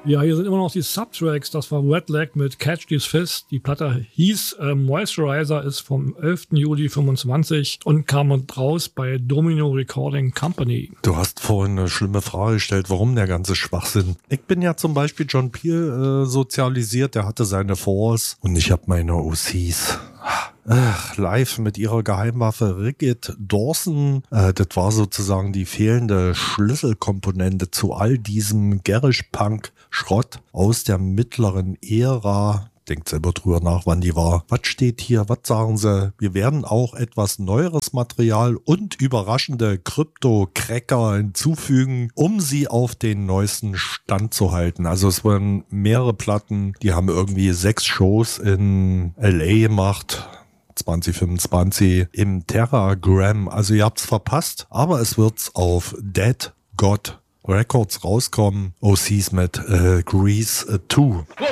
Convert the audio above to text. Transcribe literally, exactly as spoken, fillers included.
Ja, hier sind immer noch die Subtracks. Das war Red Leg mit Catch These Fist. Die Platte hieß äh, Moisturizer, ist vom elften Juli fünfundzwanzig und kam raus bei Domino Recording Company. Du hast vorhin eine schlimme Frage gestellt, warum der ganze Schwachsinn. Ich bin ja zum Beispiel John Peel äh, sozialisiert, der hatte seine Fours und ich habe meine O Cs. Ach, live mit ihrer Geheimwaffe Rickett Dawson. Äh, das war sozusagen die fehlende Schlüsselkomponente zu all diesem Garish-Punk-Schrott aus der mittleren Ära. Denkt selber drüber nach, wann die war. Was steht hier? Was sagen sie? Wir werden auch etwas neueres Material und überraschende Krypto-Cracker hinzufügen, um sie auf den neuesten Stand zu halten. Also es waren mehrere Platten, die haben irgendwie sechs Shows in L A gemacht. zwanzig fünfundzwanzig im Terragram. Also ihr habt's verpasst, aber es wird's auf Dead God Records rauskommen. O Cs mit äh, Grease zwei.